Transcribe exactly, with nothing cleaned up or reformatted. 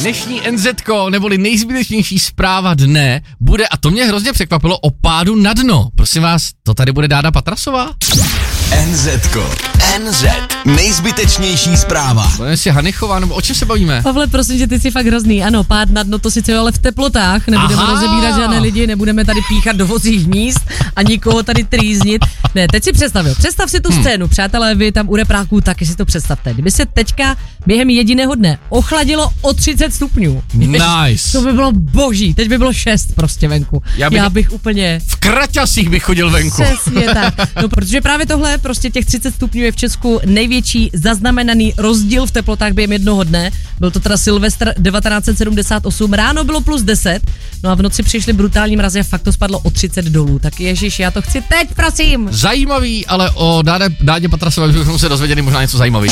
Dnešní NZko, neboli nejzbytečnější zpráva dne, bude, a to mě hrozně překvapilo, o pádu na dno. Prosím vás, to tady bude Dáda Patrasová? NZko. N Z. Nejzbytečnější zpráva. Budeme si Hanichová, nebo o čem se bavíme? Pavle, prosím, že ty jsi fakt hrozný. Ano, pád na dno, to sice ale v teplotách. Nebudeme Aha. rozebírat žádné lidi, nebudeme tady píchat do vozích míst a nikoho tady trýznit. Ne, teď si představil. Představ si tu hmm. scénu, přátelé, vy tam u repráků, taky si to představte. Kdyby se teďka během jediného dne ochladilo o třicet stupňů. Nice. To by bylo boží, teď by bylo šest prostě venku. Já bych, Já bych úplně... V kraťasích bych chodil venku. Přesně tak. No, protože právě tohle, prostě těch třicet stupňů je v Česku největší zaznamenaný rozdíl v teplotách během jednoho dne. Byl to teda Silvestr devatenáct set sedmdesát osm, ráno bylo plus deset, no a v noci přišly brutální mrazy a fakt to spadlo o třicet dolů. Tak ježiš, já to chci teď, prosím. Zajímavý, ale o Dádě, Dádě Patrasové bychom se dozvěděli možná něco zajímavého.